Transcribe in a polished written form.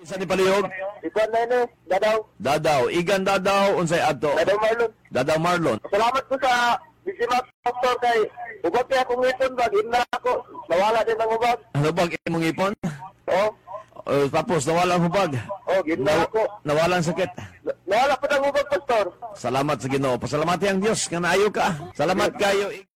Isa ni palihog. Ikuan na yun, Dadaw. Dadaw. Igan Dadaw. Unsay ato. Dadaw Marlon. Dadaw Marlon. Salamat po sa Bisimat Doctor kay ubag kaya akong ngipon ba, gina ako. Nawala din ang ubag. Ano bag imong ipon? Oo. Tapos nawala ang hubag. Oh, gina ako. Nawala ang sakit. Nawala po ng ubag, Pastor. Salamat sa Ginoo. Pasalamati ang Dios nga naayo ka. Salamat kayo.